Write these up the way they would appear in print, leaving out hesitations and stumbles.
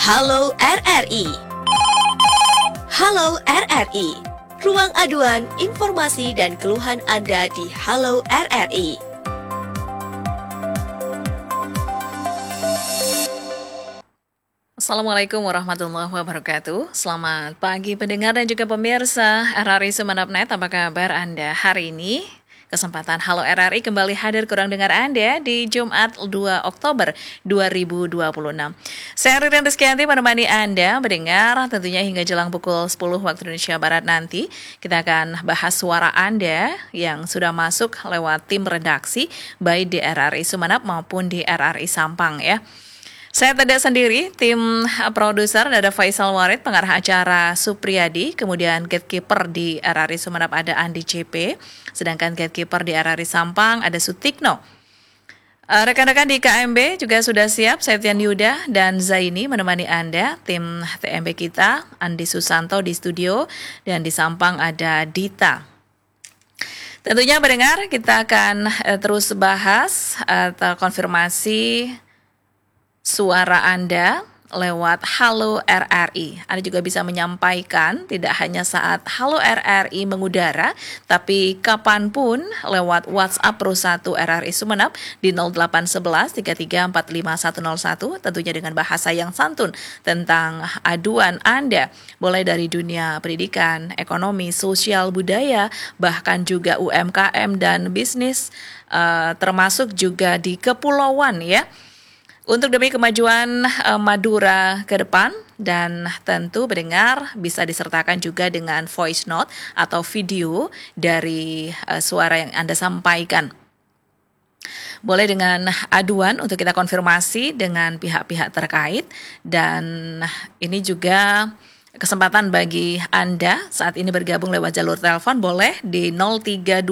Halo RRI. Halo RRI. Ruang aduan, informasi dan keluhan Anda di Halo RRI. Assalamualaikum warahmatullahi wabarakatuh. Selamat pagi pendengar dan juga pemirsa RRI Sumeneb.net. Apa kabar Anda hari ini? Kesempatan Halo RRI kembali hadir kurang dengar Anda di Jumat 2 Oktober 2026. Saya Ririn Rizkyanti menemani Anda mendengar tentunya hingga jelang pukul 10 waktu Indonesia Barat nanti. Kita akan bahas suara Anda yang sudah masuk lewat tim redaksi baik di RRI Sumeneb maupun di RRI Sampang ya. Saya tidak sendiri, tim produser ada Faisal Warid, pengarah acara Supriyadi, kemudian gatekeeper di RRI Sumeneb ada Andi CP, sedangkan gatekeeper di RRI Sampang ada Sutikno. Rekan-rekan di KMB juga sudah siap, Septian Yuda dan Zaini menemani Anda, tim TMB kita, Andi Susanto di studio, dan di Sampang ada Dita. Tentunya mendengar, kita akan terus bahas, terkonfirmasi suara Anda lewat Halo RRI. Anda juga bisa menyampaikan tidak hanya saat Halo RRI mengudara, tapi kapanpun lewat WhatsApp Pro 1 RRI Sumeneb di 0811 3345 101, tentunya dengan bahasa yang santun tentang aduan Anda, mulai dari dunia pendidikan, ekonomi, sosial, budaya, bahkan juga UMKM dan bisnis, termasuk juga di kepulauan ya. Untuk demi kemajuan Madura ke depan, dan tentu pendengar bisa disertakan juga dengan voice note atau video dari suara yang Anda sampaikan. Boleh dengan aduan untuk kita konfirmasi dengan pihak-pihak terkait, dan ini juga kesempatan bagi Anda saat ini bergabung lewat jalur telepon boleh di 0328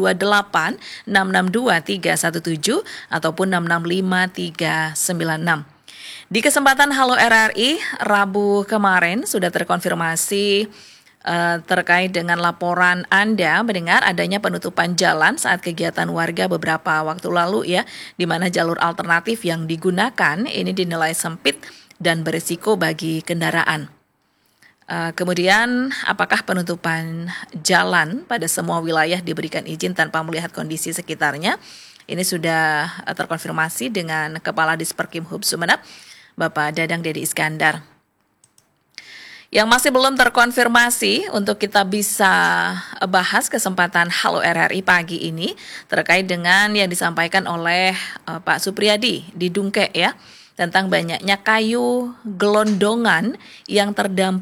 662 317 ataupun 665 396. Di kesempatan Halo RRI Rabu kemarin sudah terkonfirmasi terkait dengan laporan Anda mendengar adanya penutupan jalan saat kegiatan warga beberapa waktu lalu ya, di mana jalur alternatif yang digunakan ini dinilai sempit dan berisiko bagi kendaraan. Kemudian, apakah penutupan jalan pada semua wilayah diberikan izin tanpa melihat kondisi sekitarnya? Ini sudah terkonfirmasi dengan Kepala Disperkim Hub Sumeneb, Bapak Dadang Dedi Iskandar. Yang masih belum terkonfirmasi untuk kita bisa bahas kesempatan Halo RRI pagi ini terkait dengan yang disampaikan oleh Pak Supriyadi di Dungke ya, tentang banyaknya kayu gelondongan yang terdampar